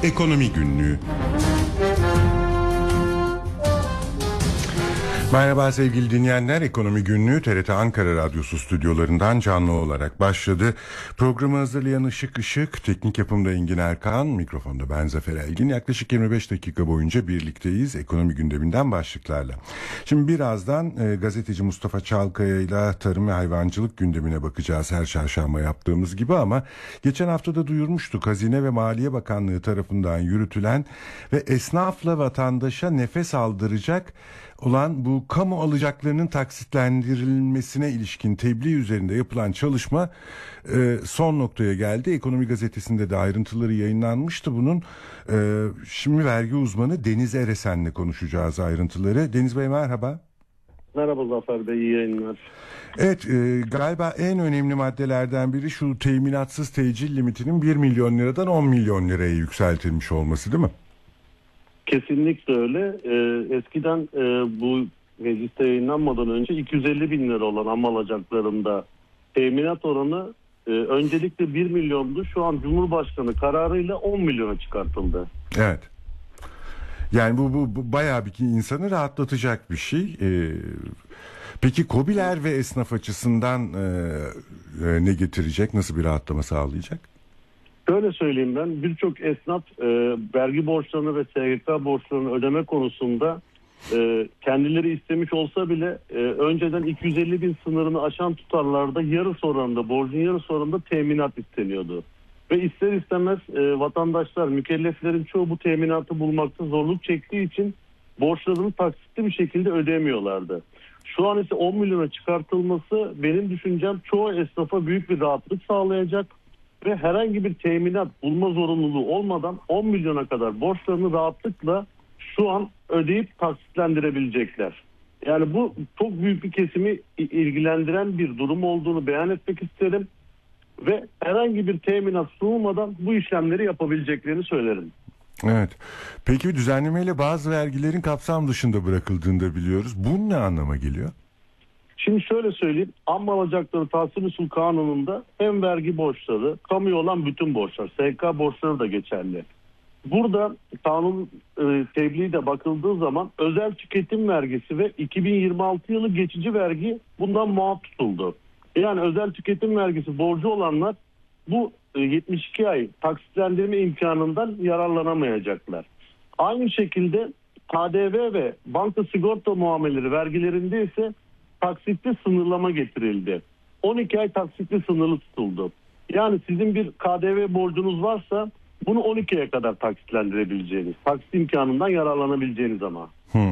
Ekonomi Günlüğü. Merhaba sevgili dinleyenler, Ekonomi Günlüğü TRT Ankara Radyosu stüdyolarından canlı olarak başladı. Programı hazırlayan Işık, teknik yapımda Engin Erkan, mikrofonda ben Zafer Elgin. Yaklaşık 25 dakika boyunca birlikteyiz ekonomi gündeminden başlıklarla. Şimdi birazdan gazeteci Mustafa Çalkaya ile tarım ve hayvancılık gündemine bakacağız her çarşamba yaptığımız gibi, ama geçen hafta da duyurmuştuk. Hazine ve Maliye Bakanlığı tarafından yürütülen ve esnafla vatandaşa nefes aldıracak olan bu kamu alacaklarının taksitlendirilmesine ilişkin tebliğ üzerinde yapılan çalışma son noktaya geldi. Ekonomi Gazetesi'nde de ayrıntıları yayınlanmıştı bunun. Şimdi vergi uzmanı Deniz Eresen'le konuşacağız ayrıntıları. Deniz Bey merhaba. Merhaba Zafer Bey, iyi yayınlar. Evet, galiba en önemli maddelerden biri şu teminatsız tecil limitinin 1 milyon liradan 10 milyon liraya yükseltilmiş olması, değil mi? Kesinlikle öyle. Eskiden bu mecliste yayınlanmadan önce 250 bin lira olan am alacaklarında teminat oranı öncelikle 1 milyondu. Şu an Cumhurbaşkanı kararıyla 10 milyona çıkartıldı. Evet. Yani bu bayağı bir insanı rahatlatacak bir şey. Peki KOBİ'ler ve esnaf açısından ne getirecek? Nasıl bir rahatlama sağlayacak? Şöyle söyleyeyim, ben birçok esnaf vergi borçlarını ve SGK borçlarını ödeme konusunda kendileri istemiş olsa bile önceden 250 bin sınırını aşan tutarlarda yarısı oranında, borcun yarısı oranında teminat isteniyordu. Ve ister istemez vatandaşlar, mükelleflerin çoğu bu teminatı bulmakta zorluk çektiği için borçlarını taksitli bir şekilde ödeyemiyorlardı. Şu an ise 10 milyona çıkartılması benim düşüncem çoğu esnafa büyük bir rahatlık sağlayacak. Ve herhangi bir teminat bulma zorunluluğu olmadan 10 milyona kadar borçlarını rahatlıkla şu an ödeyip taksitlendirebilecekler. Yani bu çok büyük bir kesimi ilgilendiren bir durum olduğunu beyan etmek isterim. Ve herhangi bir teminat sunulmadan bu işlemleri yapabileceklerini söylerim. Evet. Peki bir düzenlemeyle bazı vergilerin kapsam dışında bırakıldığını da biliyoruz. Bu ne anlama geliyor? Şimdi şöyle söyleyeyim, am alacakları tahsil usul kanununda hem vergi borçları, kamuya olan bütün borçlar, SGK borçları da geçerli. Burada kanun tebliği de bakıldığı zaman özel tüketim vergisi ve 2026 yılı geçici vergi bundan muaf tutuldu. Yani özel tüketim vergisi borcu olanlar bu 72 ay taksitlendirme imkanından yararlanamayacaklar. Aynı şekilde KDV ve banka sigorta muamelleri vergilerinde ise taksitli sınırlama getirildi. 12 ay taksitli sınırlı tutuldu. Yani sizin bir KDV borcunuz varsa bunu 12 aya kadar taksitlendirebileceğiniz, taksit imkanından yararlanabileceğiniz ama.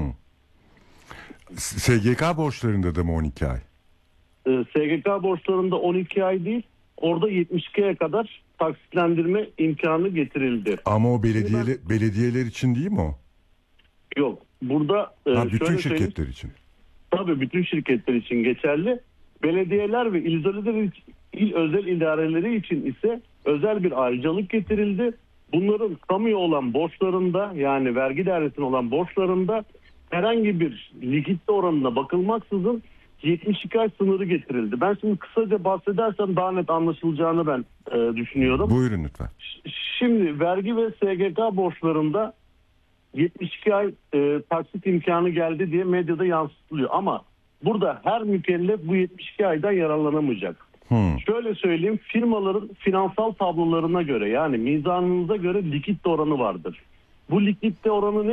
SGK borçlarında da mı 12 ay? SGK borçlarında 12 ay değil, orada 72 aya kadar taksitlendirme imkanı getirildi. Ama o belediyeler için değil mi o? Yok. Burada bütün şirketler için. Tabii bütün şirketler için geçerli. Belediyeler ve il özel idareleri için ise özel bir ayrıcalık getirildi. Bunların kamuya olan borçlarında, yani vergi dairesine olan borçlarında herhangi bir likidite oranına bakılmaksızın 72 ay sınırı getirildi. Ben şimdi kısaca bahsedersem daha net anlaşılacağını ben düşünüyorum. Buyurun lütfen. Şimdi vergi ve SGK borçlarında 72 ay taksit imkanı geldi diye medyada yansıtılıyor. Ama burada her mükellef bu 72 aydan yararlanamayacak. Şöyle söyleyeyim, firmaların finansal tablolarına göre, yani mizanınıza göre likidite oranı vardır. Bu likidite oranı ne?